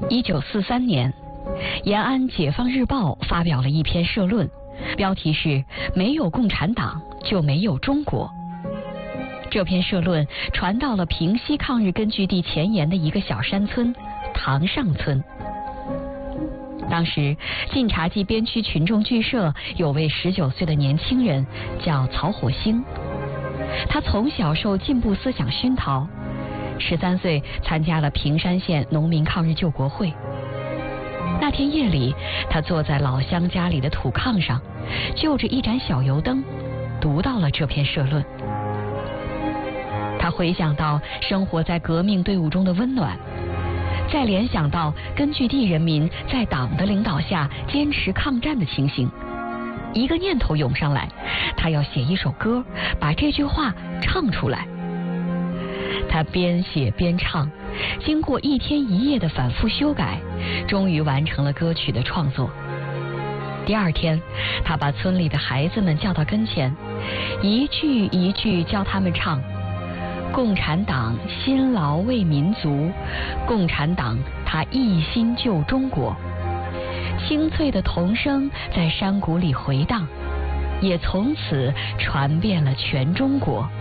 1943年，延安解放日报发表了一篇社论，标题是“没有共产党就没有中国”。这篇社论传到了平西抗日根据地前沿的一个小山村塘上村。当时晋察冀边区群众剧社有位19岁的年轻人叫曹火星，他从小受进步思想熏陶，13岁参加了平山县农民抗日救国会。那天夜里，他坐在老乡家里的土炕上，就着一盏小油灯，读到了这篇社论。他回想到生活在革命队伍中的温暖，再联想到根据地人民在党的领导下坚持抗战的情形，一个念头涌上来，他要写一首歌，把这句话唱出来。他边写边唱，经过1天1夜的反复修改，终于完成了歌曲的创作。第2天，他把村里的孩子们叫到跟前，一句一句教他们唱：共产党辛劳为民族，共产党他一心救中国。清脆的童声在山谷里回荡，也从此传遍了全中国。